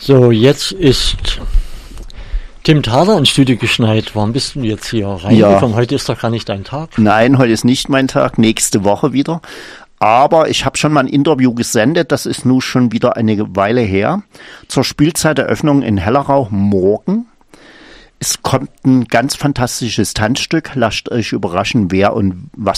So, jetzt ist Tim Thaler ins Studio geschneit. Warum bist du jetzt hier reingekommen? Heute ist doch gar nicht dein Tag. Nein, heute ist nicht mein Tag, nächste Woche wieder. Aber ich habe schon mal ein Interview gesendet, das ist nun schon wieder eine Weile her, zur Spielzeiteröffnung in Hellerau morgen. Es kommt ein ganz fantastisches Tanzstück, lasst euch überraschen, wer und was